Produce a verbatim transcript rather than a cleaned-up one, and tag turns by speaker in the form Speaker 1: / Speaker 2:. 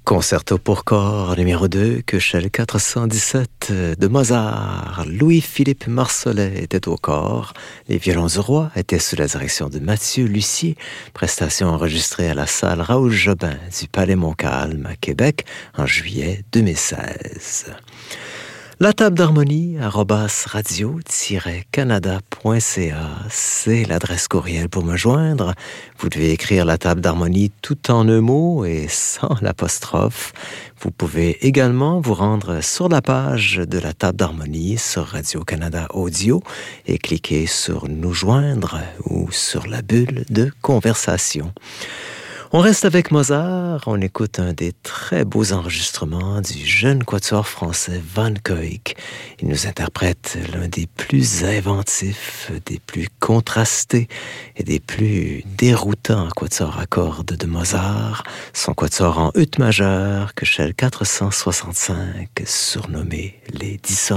Speaker 1: Concerto pour corps numéro deux, Köchel quatre cent dix-sept de Mozart. Louis-Philippe Marsollet était au corps. Les violons du roi étaient sous la direction de Mathieu Lussier. Prestation enregistrée à la salle Raoul Jobin du Palais Montcalm à Québec en juillet deux mille seize. La table d'harmonie, arobase radio-canada point c a, c'est l'adresse courriel pour me joindre. Vous devez écrire la table d'harmonie tout en un mot et sans l'apostrophe. Vous pouvez également vous rendre sur la page de la table d'harmonie sur Radio-Canada Audio et cliquer sur Nous joindre ou sur la bulle de conversation. On reste avec Mozart, on écoute un des très beaux enregistrements du jeune quatuor français Van Cuyck. Il nous interprète l'un des plus inventifs, des plus contrastés et des plus déroutants quatuors à cordes de Mozart, son quatuor en ut majeur, Köchel quatre cent soixante-cinq, surnommé les dissonances.